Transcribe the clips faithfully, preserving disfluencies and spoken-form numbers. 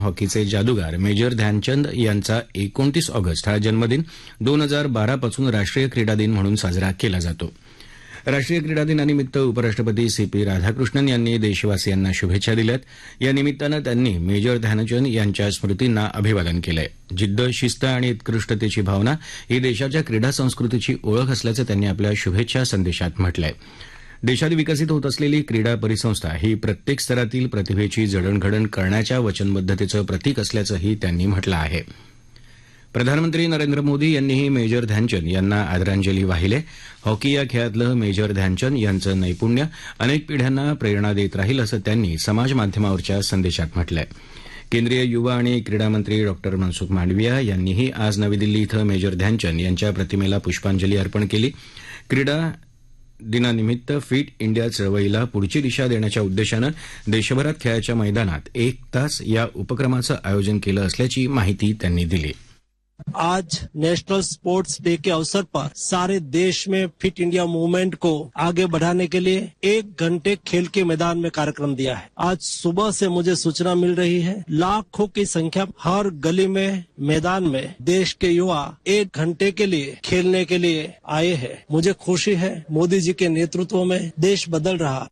हॉकीचे जादूगार मेजर ध्यानचंद यांचा एकोणतीस ऑगस्ट हा जन्मदिन दोन हजार बारा पासून राष्ट्रीय क्रीडा दिन म्हणून साजरा केला जातो. राष्ट्रीय क्रीडा दिनानिमित्त उपराष्ट्रपती सी पी राधाकृष्णन यांनी देशवासियांना शुभेच्छा दिल्यात. या निमित्तानं त्यांनी मेजर ध्यानचंद यांच्या स्मृतींना अभिवादन केलंय. जिद्द, शिस्त आणि उत्कृष्टतेची भावना ही देशाच्या क्रीडा संस्कृतीची ओळख असल्याचं त्यांनी आपल्या शुभेच्छा संदेशात म्हटलंय. देशात विकसित होत असलेली क्रीडा परिसंस्था ही प्रत्येक स्तरातील प्रतिभेची जडणघडण करण्याच्या वचनबद्धतेचं प्रतीक असल्याचंही त्यांनी म्हटलं आहे. प्रधानमंत्री नरेंद्र मोदी यांनीही मेजर ध्यानचंद यांना आदरांजली वाहिली. हॉकी या खेळातलं मेजर ध्यानचंद यांचं नैपुण्य अनेक पिढ्यांना प्रेरणा देत राहील असं त्यांनी समाजमाध्यमावरच्या संदेशात म्हटलंय. केंद्रीय युवा आणि क्रीडा मंत्री डॉ मनसुख मांडविया यांनीही आज नवी दिल्ली इथं मेजर ध्यानचंद यांच्या प्रतिमेला पुष्पांजली अर्पण केली. क्रीडा दिनानिमित्त फिट इंडिया चळवळीला पुढची दिशा देण्याच्या उद्देशानं देशभरात खेळाच्या मैदानात एक तास या उपक्रमाचं आयोजन केलं असल्याची माहिती त्यांनी दिली. आज नेशनल स्पोर्ट्स डे के अवसर पर सारे देश में फिट इंडिया मूवमेंट को आगे बढ़ाने के लिए एक घंटे खेल के मैदान में कार्यक्रम दिया है. आज सुबह से मुझे सूचना मिल रही है लाखों की संख्या हर गली में मैदान में देश के युवा एक घंटे के लिए खेलने के लिए आए हैं. मुझे खुशी है मोदी जी के नेतृत्व में देश बदल रहा.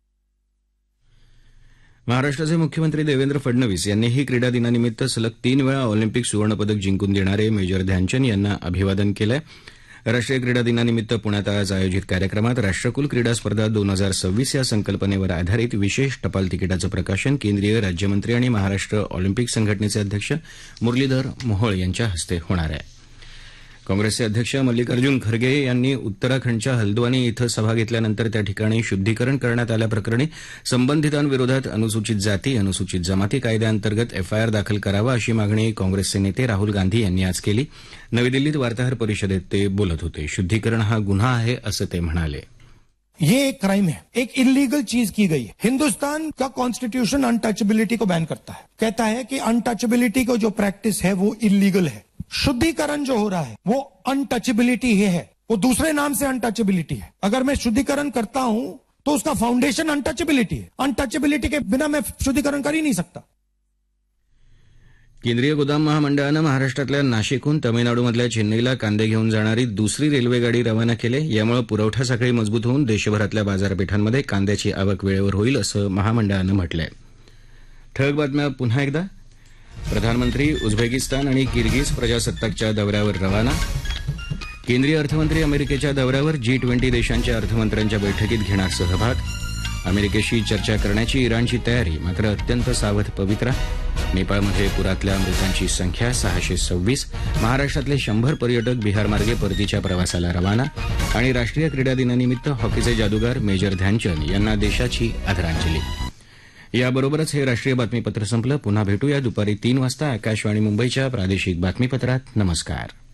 महाराष्ट्राचे मुख्यमंत्री देवेंद्र फडणवीस यांनीही क्रीडा दिनानिमित्त सलग तीन वेळा ऑलिम्पिक सुवर्णपदक जिंकून देणारे मेजर ध्यानचंद यांना अभिवादन केलं आहे. राष्ट्रीय क्रीडा दिनानिमित्त पुण्यात आज आयोजित कार्यक्रमात राष्ट्रकुल क्रीडा स्पर्धा दोन हजार सव्वीस या संकल्पनेवर आधारित विशेष टपाल तिकिटाचं प्रकाशन केंद्रीय राज्यमंत्री आणि महाराष्ट्र ऑलिम्पिक संघटनेचे अध्यक्ष मुरलीधर मोहोळ यांच्या हस्ते होणार आहे. काँग्रेसचे अध्यक्ष मल्लिकार्जुन खरगे यांनी उत्तराखंडच्या हल्द्वानी इथं सभा घेतल्यानंतर त्या ठिकाणी शुद्धीकरण करण्यात आल्याप्रकरणी संबंधितांविरोधात अनुसूचित जाती अनुसूचित जमाती कायद्याअंतर्गत एफआयआर दाखल करावा अशी मागणी काँग्रेसचे नेते राहुल गांधी यांनी आज केली. नवी दिल्लीत वार्ताहर परिषदेत ते बोलत होते. शुद्धीकरण हा गुन्हा आहे असं ते म्हणाले. ये एक क्राइम है, एक इलीगल चीज की गई है. हिंदुस्तान का कॉन्स्टिट्यूशन अनटचेबिलिटी को बैन करता है, कहता है कि अनटचेबिलिटी को जो प्रैक्टिस है वो इलीगल है. शुद्धिकरण जो हो रहा है वो अनटचेबिलिटी ही है, वो दूसरे नाम से अनटचेबिलिटी है. अगर मैं शुद्धिकरण करता हूं तो उसका फाउंडेशन अनटचेबिलिटी है. अनटचेबिलिटी के बिना मैं शुद्धिकरण कर ही नहीं सकता. केंद्रीय गोदाम महामंडळानं महाराष्ट्रातल्या नाशिकहून तमिळनाडूमधल्या चेन्नईला कांदे घेऊन जाणारी दुसरी रेल्वेगाडी रवाना केली. यामुळे पुरवठा साखळी मजबूत होऊन देशभरातल्या बाजारपेठांमध्ये कांद्याची आवक वेळेवर होईल असं महामंडळानं म्हटलंय. ठळक बातम्या पुन्हा एकदा. प्रधानमंत्री उझबेकिस्तान आणि किर्गिज प्रजासत्ताकच्या दौऱ्यावर रवाना. केंद्रीय अर्थमंत्री अमेरिकेच्या दौऱ्यावर जी ट्वेंटी देशांच्या अर्थमंत्र्यांच्या बैठकीत घेणार सहभाग. अमेरिकेशी चर्चा करण्याची इराणची तयारी मात्र अत्यंत सावध पवित्रा. नेपाळमध्ये पुरातल्या मृतांची संख्या सहाशे सव्वीस. महाराष्ट्रातले शंभर पर्यटक बिहारमार्गे परतीच्या प्रवासाला रवाना. आणि राष्ट्रीय क्रीडा दिनानिमित्त हॉकीचे जादूगार मेजर ध्यानचंद यांना देशाची आदरांजली. याबरोबरच हे राष्ट्रीय बातमीपत्र संपलं. पुन्हा भेटूया दुपारी तीन वाजता आकाशवाणी मुंबईच्या प्रादेशिक बातमीपत्रात. नमस्कार.